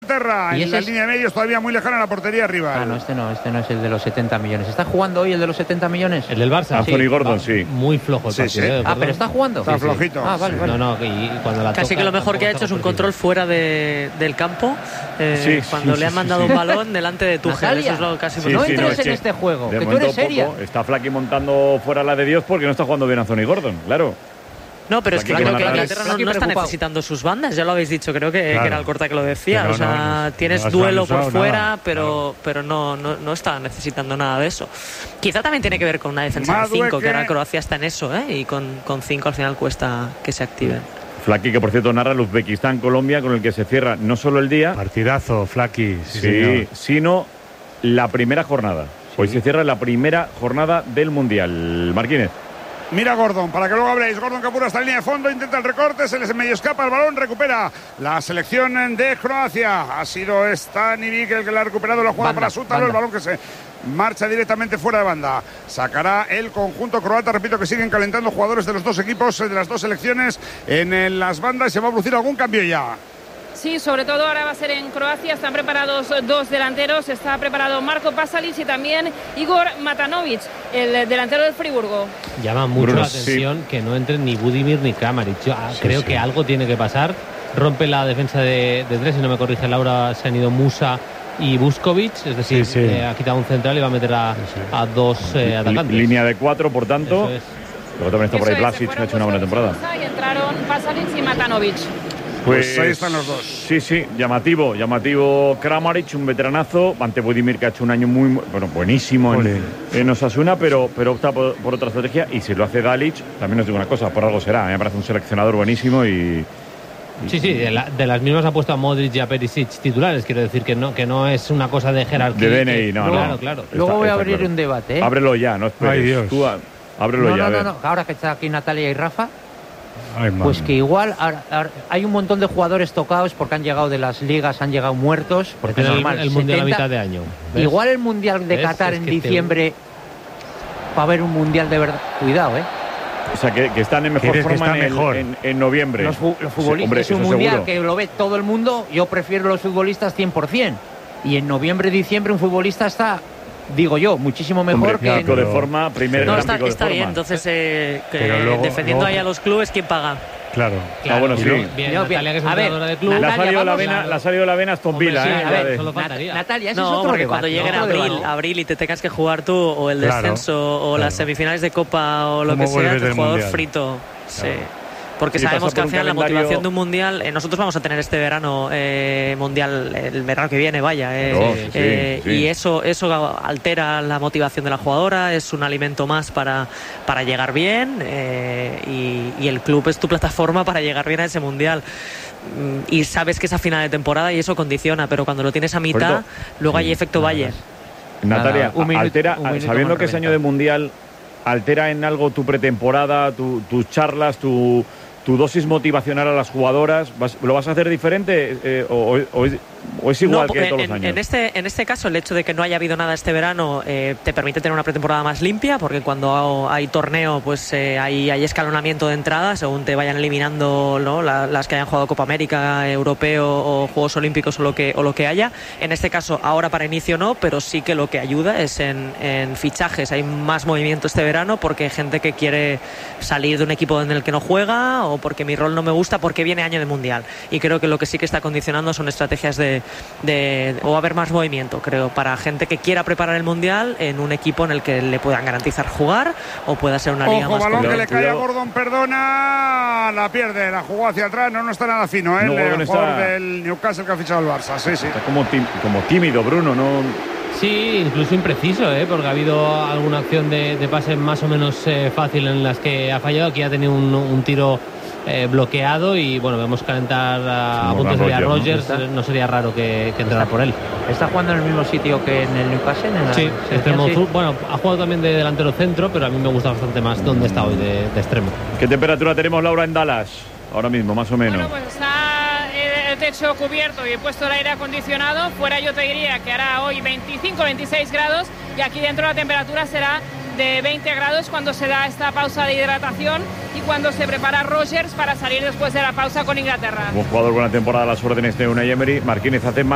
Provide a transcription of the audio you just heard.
Inglaterra. En la línea de medios todavía muy lejana la portería rival. Ah, no, este no es el de los 70 millones. ¿Está jugando hoy el de los 70 millones? El del Barça. Anthony Gordon, sí. Muy flojo el partido. Pero está jugando. Está flojito. Ah, vale. No, y cuando la casi toca, que lo mejor que ha hecho es un control fuera del campo. Cuando le han mandado un balón delante de Tuchel. Eso es lo casi no entres en este juego, que tú eres seria. Está Flaky montando fuera la de Dios porque no está jugando bien Anthony Gordon, claro. No, pero es que creo que Inglaterra no está necesitando sus bandas, ya lo habéis dicho, creo que era el Corta que lo decía. Tienes duelo por fuera, pero no está necesitando nada de eso. Quizá también tiene que ver con una defensa de 5, que ahora Croacia está en eso, y con 5 al final cuesta que se activen. Flaky, que por cierto narra el Uzbekistán-Colombia, con el que se cierra no solo el día. Partidazo, Flaky. Sí, sino la primera jornada. Hoy se cierra la primera jornada del Mundial. Marquínez. Mira Gordon, para que luego habléis. Gordon que apura hasta la línea de fondo, intenta el recorte, se les medio escapa el balón, recupera la selección de Croacia. Ha sido Stanisic el que la ha recuperado, la jugada para Sútalo, el balón que se marcha directamente fuera de banda. Sacará el conjunto croata, repito que siguen calentando jugadores de los dos equipos, de las dos selecciones en las bandas. Se va a producir algún cambio ya. Sí, sobre todo ahora va a ser en Croacia. Están preparados 2 delanteros. Está preparado Marko Pasalic y también Igor Matanovic, el delantero del Friburgo. Llama mucho la atención que no entren ni Budimir ni Kramaric. Yo creo que algo tiene que pasar. Rompe la defensa de 3, si no me corrige Laura, se han ido Musa y Vuskovic, es decir, ha quitado un central y va a meter a 2 atacantes. Línea de 4, por tanto. Luego también está por ahí Vlasic, que ha hecho una buena temporada. Y entraron Pasalic y Matanovic. Pues ahí están los dos. Sí, llamativo Kramaric, un veteranazo, ante Budimir, que ha hecho un año buenísimo en Osasuna, pero opta por otra estrategia, y si lo hace Dalic, también os digo una cosa, por algo será, me parece un seleccionador buenísimo y de las mismas ha puesto a Modric y a Perisic titulares, quiero decir que no es una cosa de jerarquía. De DNI, no. Claro. Luego voy a abrir un debate. Ábrelo ya, no esperes. Ay, Dios. Tú ábrelo ya. No, ahora que está aquí Natalia y Rafa. Pues que igual hay un montón de jugadores tocados porque han llegado de las ligas, han llegado muertos. Porque es normal. El Mundial 70, a mitad de año. ¿Ves? Igual el Mundial de Qatar en diciembre va a haber un Mundial de verdad. Cuidado, O sea, que están en mejor forma en noviembre. Los futbolistas. Hombre, es un mundial seguro. que lo ve todo el mundo. Yo prefiero los futbolistas 100%. Y en noviembre, diciembre un futbolista está... Digo yo, muchísimo mejor que... de forma, está bien, entonces defendiendo ahí a los clubes, ¿quién paga? Claro. Bueno, sí. Bien, Natalia, que es entrenadora de club. Le ha salido la vena Aston Villa. Solo faltaría. Natalia, ese es otro porque debate, cuando lleguen abril y te tengas que jugar tú o el descenso o las semifinales de Copa o lo que sea, el jugador mundial frito. Sí. Porque sabemos que al final la motivación de un mundial, nosotros vamos a tener este verano mundial, el verano que viene, y eso altera la motivación de la jugadora, es un alimento más para llegar bien, y el club es tu plataforma para llegar bien a ese mundial. Y sabes que es a final de temporada y eso condiciona, pero cuando lo tienes a mitad, luego hay efecto Valle. Natalia, sabiendo que es año de mundial, ¿altera en algo tu pretemporada, tus charlas, tu dosis motivacional a las jugadoras? ¿Lo vas a hacer diferente o es igual que todos los años? En este caso, el hecho de que no haya habido nada este verano te permite tener una pretemporada más limpia, porque cuando hay torneo pues hay escalonamiento de entrada según te vayan eliminando, ¿no? las que hayan jugado Copa América, Europeo o Juegos Olímpicos o lo que haya. En este caso, ahora para inicio no, pero sí que lo que ayuda es en fichajes. Hay más movimiento este verano porque hay gente que quiere salir de un equipo en el que no juega, o porque mi rol no me gusta, porque viene año de mundial, y creo que lo que sí que está condicionando son estrategias o haber más movimiento, creo, para gente que quiera preparar el mundial en un equipo en el que le puedan garantizar jugar o pueda ser una liga más balón que le cae a Gordon, perdona, la pierde, la jugó hacia atrás, no está nada fino, el jugador del Newcastle que ha fichado el Barça, sí. Está como tímido, Bruno, ¿no? Sí, incluso impreciso, porque ha habido alguna acción de pase más o menos fácil en las que ha fallado. Aquí ha tenido un tiro bloqueado y bueno, vemos calentar a puntos de Rogers, ¿no? Sería raro que entrara por él. ¿Está jugando en el mismo sitio que en el Newcastle? Sí, extremo sur. Bueno, ha jugado también de delantero centro, pero a mí me gusta bastante más donde está hoy de extremo. ¿Qué temperatura tenemos, Laura, en Dallas? Ahora mismo, más o menos. Bueno, pues está el techo cubierto y he puesto el aire acondicionado. Fuera yo te diría que hará hoy 25-26 grados y aquí dentro la temperatura será de 20 grados cuando se da esta pausa de hidratación y cuando se prepara Rogers para salir después de la pausa con Inglaterra. Un jugador con la temporada a las órdenes de Unai Emery. Marquínez hace